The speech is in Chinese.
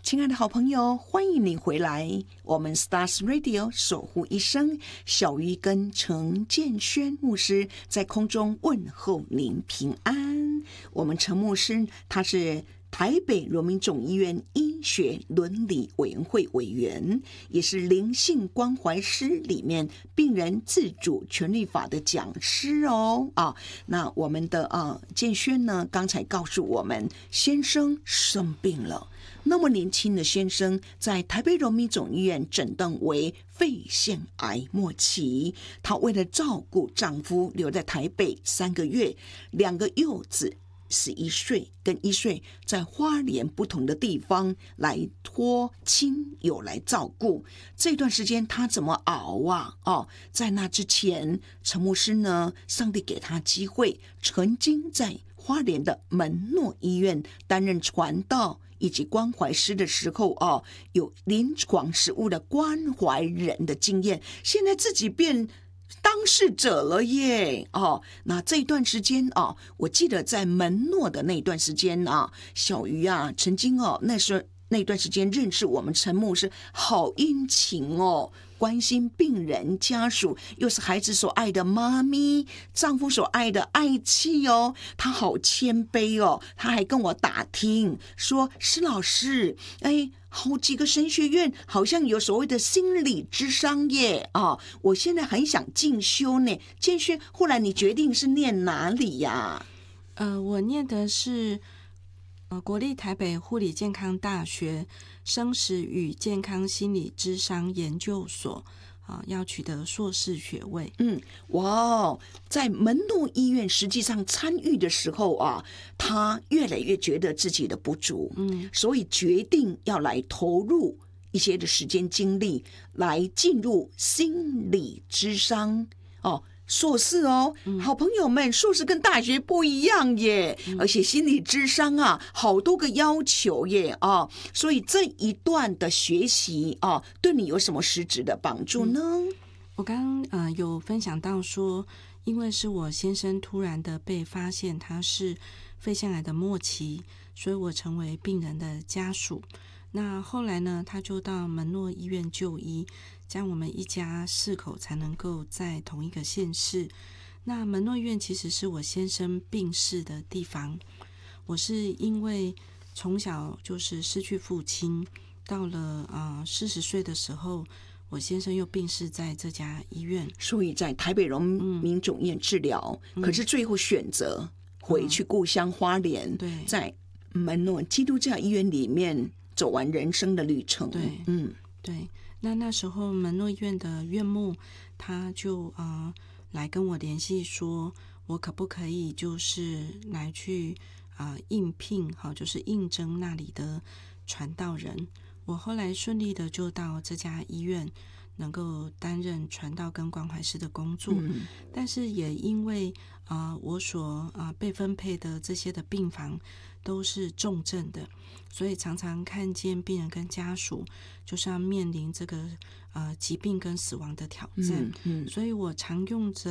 亲爱的好朋友，欢迎你回来。我们 Stars Radio 守护一生，小鱼跟陈建轩牧师在空中问候您平安。我们陈牧师他是台北荣民总医院医学伦理委员会委员，也是灵性关怀师里面病人自主权利法的讲师哦。那我们的建轩呢，刚才告诉我们，先生生病了。那么年轻的先生在台北荣民总医院诊断为肺腺癌末期，她为了照顾丈夫留在台北3个月，2个幼子11岁跟1岁在花莲不同的地方来托亲友来照顾。这段时间他怎么熬啊？在那之前，陈牧师呢，上帝给他机会，曾经在花莲的门诺医院担任传道以及关怀师的时候有临床实务的关怀人的经验，现在自己变当事者了耶！那这一段时间我记得在门诺的那段时间小鱼曾经那段时间认识我们陈牧师，好殷勤关心病人家属，又是孩子所爱的妈咪，丈夫所爱的爱妻他好谦卑他还跟我打听说，施老师，好几个神学院好像有所谓的心理諮商耶我现在很想进修呢。建轩，后来你决定是念哪里呀？ 我念的是国立台北护理健康大学生死与健康心理諮商研究所要取得硕士学位。 在门诺医院实际上参与的时候他越来越觉得自己的不足，所以决定要来投入一些的时间精力来进入心理諮商硕士好朋友们，硕士跟大学不一样耶，而且心理諮商好多个要求耶所以这一段的学习对你有什么实质的帮助呢？ 我刚刚有分享到说，因为是我先生突然的被发现他是肺腺癌的末期，所以我成为病人的家属。那后来呢，他就到门诺医院就医，这样我们一家4口才能够在同一个县市。那门诺医院其实是我先生病逝的地方。我是因为从小就是失去父亲，到了40岁的时候，我先生又病逝在这家医院， 所以在台北荣民总医院治疗，可是最后选择回去故乡花莲，在门诺基督教医院里面走完人生的旅程。 对，那时候门诺医院的院牧他就来跟我联系说，我可不可以就是来去应聘就是应征那里的传道人。我后来顺利的就到这家医院能够担任传道跟关怀师的工作，但是也因为我所被分配的这些的病房都是重症的，所以常常看见病人跟家属就是要面临这个疾病跟死亡的挑战，所以我常用着